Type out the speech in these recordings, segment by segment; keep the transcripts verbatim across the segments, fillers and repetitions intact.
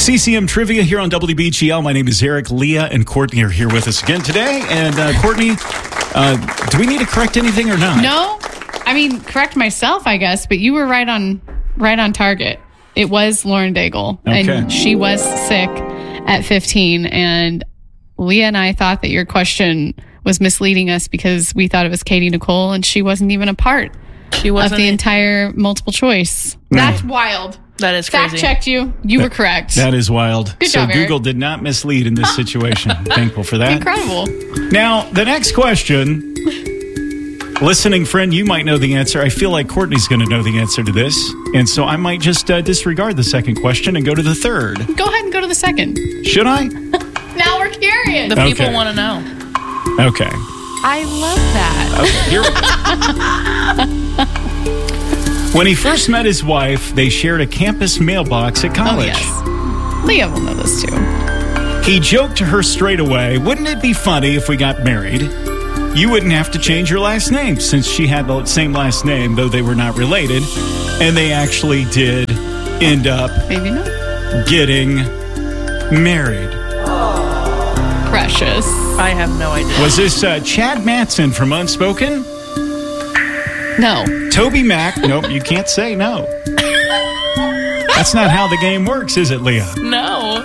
C C M Trivia here on W B G L. My name is Eric. Leah and Courtney are here with us again today. And uh, Courtney, uh, do we need to correct anything or not? No. I mean, correct myself, I guess, but you were right on right on target. It was Lauren Daigle, Okay. and she was sick at fifteen. And Leah and I thought that your question was misleading us because we thought it was Katie Nicole, and she wasn't even a part She wasn't of the entire multiple choice. That's wild. That is crazy. Fact checked you. You were correct. That is wild. Good so job, Eric. Google did not mislead in this situation. Thankful for that. Incredible. Now, the next question, listening friend, you might know the answer. I feel like Courtney's going to know the answer to this. And so I might just uh, disregard the second question and go to the third. Go ahead and go to the second. Should I? Now we're curious. The people Okay. want to know. Okay. I love that. Okay, here we go. When he first met his wife, they shared a campus mailbox at Oh, college. yes. Leah will know this too. He joked to her straight away, "Wouldn't it be funny if we got married? You wouldn't have to change your last name," since she had the same last name, though they were not related. And they actually did end up Maybe not. getting married. Precious. I have no idea. Was this uh, Chad Matson from Unspoken? No. Toby Mac? Nope, you can't say no. That's not how the game works, is it, Leah? No.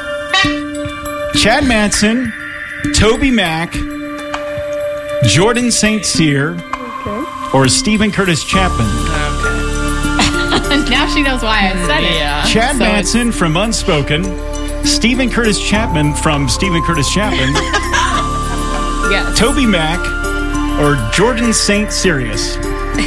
Chad Matson, Toby Mac, Jordan Saint Cyr, Okay. or Stephen Curtis Chapman? Okay. Now she knows why I said it. Yeah. Chad So Matson from Unspoken, Stephen Curtis Chapman from Stephen Curtis Chapman, Yes. Toby Mac, or Jordan Saint Sirius?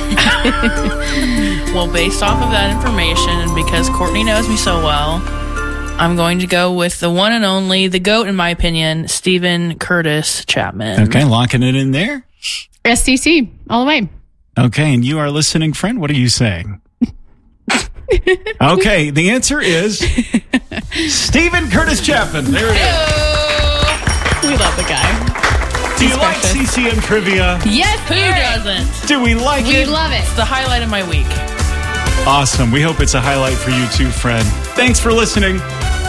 Well, based off of that information, and because Courtney knows me so well, I'm going to go with the one and only, the GOAT, in my opinion, Stephen Curtis Chapman. Okay, locking it in there. S T C all the way. Okay, and you are listening, friend. What are you saying? Okay, the answer is Stephen Curtis Chapman. There it is. We love the guy. Do you He's like C precious. C M trivia? Yes, Who Eric. doesn't? Do we like We it? love it. It's the highlight of my week. Awesome. We hope it's a highlight for you too, friend. Thanks for listening.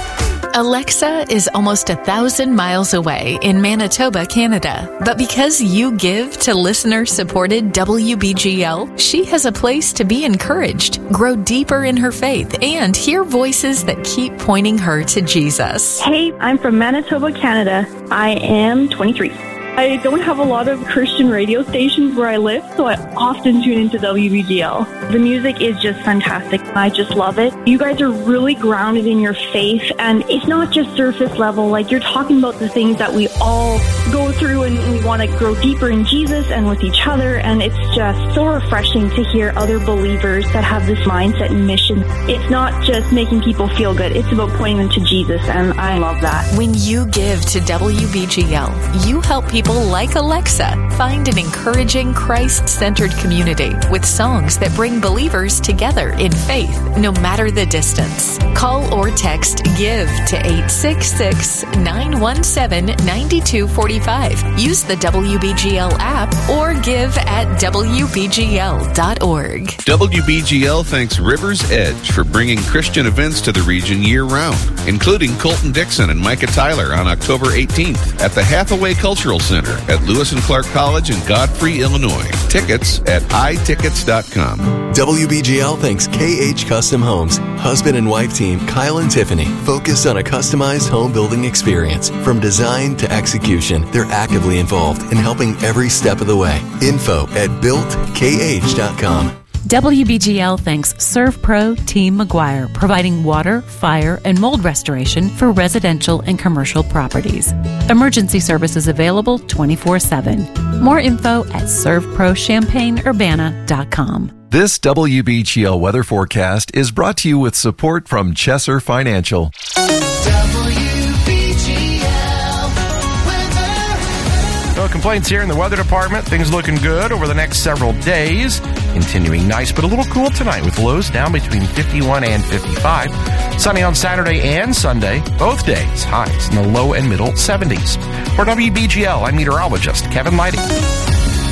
Alexa is almost a thousand miles away in Manitoba, Canada. But because you give to listener-supported W B G L, she has a place to be encouraged, grow deeper in her faith, and hear voices that keep pointing her to Jesus. Hey, I'm from Manitoba, Canada. I am twenty-three. I don't have a lot of Christian radio stations where I live, so I often tune into W B G L. The music is just fantastic. I just love it. You guys are really grounded in your faith, and it's not just surface level. Like, you're talking about the things that we all go through, and we want to grow deeper in Jesus and with each other, and it's just so refreshing to hear other believers that have this mindset and mission. It's not just making people feel good. It's about pointing them to Jesus, and I love that. When you give to W B G L, you help people like Alexa find an encouraging, Christ-centered community with songs that bring believers together in faith, no matter the distance. Call or text GIVE to eight six six, nine one seven, nine two four five. Use the W B G L app or give at W B G L dot org. W B G L thanks Rivers Edge for bringing Christian events to the region year-round, including Colton Dixon and Micah Tyler on October eighteenth at the Hathaway Cultural Center at Lewis and Clark College in Godfrey, Illinois. Tickets at i tickets dot com. W B G L thanks K H Custom Homes. Husband and wife team Kyle and Tiffany focus on a customized home building experience. From design to execution, they're actively involved in helping every step of the way. Info at built k h dot com. W B G L thanks ServPro Team McGuire, providing water, fire, and mold restoration for residential and commercial properties. Emergency service is available twenty-four seven. More info at serve pro champaign urbana dot com. This W B G L weather forecast is brought to you with support from Chesser Financial. No complaints here in the weather department. Things looking good over the next several days. Continuing nice, but a little cool tonight with lows down between fifty-one and fifty-five. Sunny on Saturday and Sunday, both days. Highs in the low and middle seventies. For W B G L, I'm meteorologist Kevin Lighty.